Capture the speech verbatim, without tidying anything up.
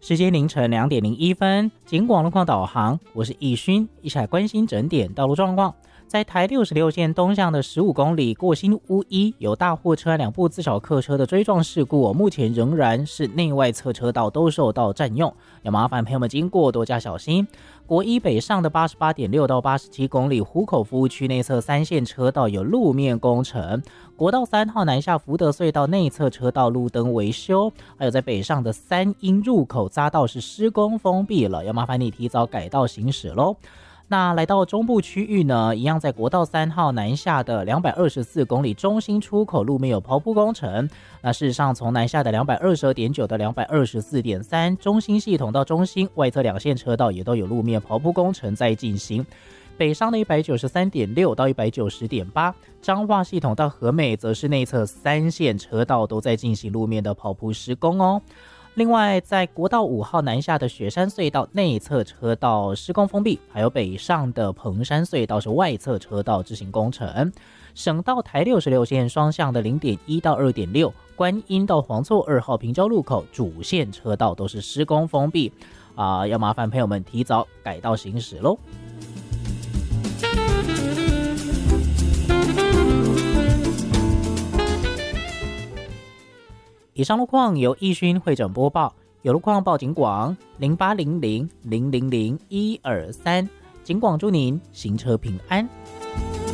时间凌晨两点零一分，警广路况导航，我是易勋，一起来关心整点道路状况。在台六十六线东向的十五公里过新屋一，有大货车两部自小客车的追撞事故，目前仍然是内外侧车道都受到占用，要麻烦朋友们经过多加小心。国一北上的 八十八点六 到八十七公里湖口服务区内侧三线车道有路面工程，国道三号南下福德隧道内侧车道路灯维修，还有在北上的三鹰入口匝道是施工封闭了，要麻烦你提早改道行驶咯。那来到中部区域呢，一样在国道三号南下的两百二十四公里中心出口路面有刨铺工程。那事实上从南下的两百二十二点九到两百二十四点三中心系统到中心外侧两线车道也都有路面刨铺工程在进行。北上的一百九十三点六到一百九十点八彰化系统到和美则是内侧三线车道都在进行路面的刨铺施工哦。另外在国道五号南下的雪山隧道内侧车道施工封闭，还有北上的彭山隧道是外侧车道执行工程。省道台六十六线双向的 零点一到二点六观音到黄厝二号平交路口主线车道都是施工封闭啊、呃，要麻烦朋友们提早改道行驶咯。以上路况由易勋会诊播报，有路况报警广零八零零零零零一二三，警广祝您行车平安。